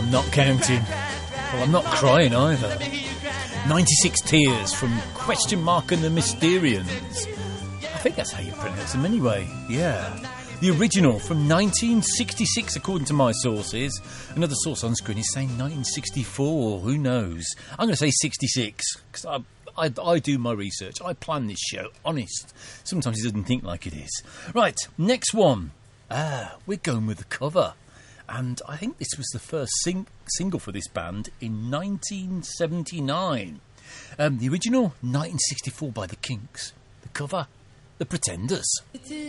I'm not counting. Well, I'm not crying either. 96 Tears from Question Mark and the Mysterians. I think that's how you pronounce them anyway. Yeah. The original from 1966, according to my sources. Another source on screen is saying 1964. Who knows? I'm going to say 66, because I do my research. I plan this show, honest. Sometimes it doesn't think like it is. Right, next one. We're going with the cover. And I think this was the first single for this band in 1979. The original, 1964 by the Kinks. The cover, The Pretenders.